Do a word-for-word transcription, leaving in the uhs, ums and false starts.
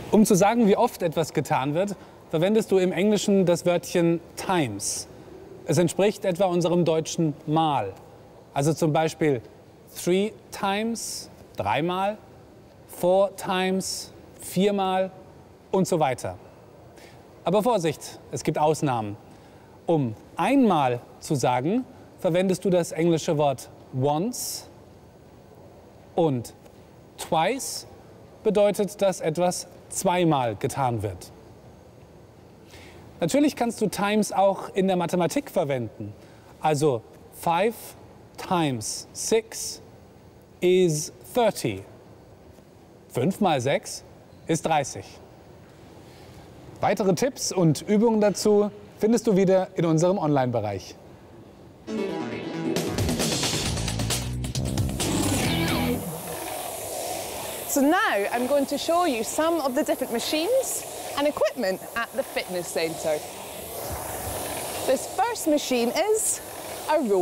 Um zu sagen, wie oft etwas getan wird, verwendest du im Englischen das Wörtchen times. Es entspricht etwa unserem deutschen mal. Also zum Beispiel three times, dreimal, four times, viermal und so weiter. Aber Vorsicht, es gibt Ausnahmen. Um einmal zu sagen, verwendest du das englische Wort once, und twice bedeutet, dass etwas zweimal getan wird. Natürlich kannst du times auch in der Mathematik verwenden. Also five times six is thirty. fünf mal sechs ist dreißig. Weitere Tipps und Übungen dazu findest du wieder in unserem Online-Bereich. So now I'm going to show you some of the different machines and equipment at the fitness centre. This first machine is a row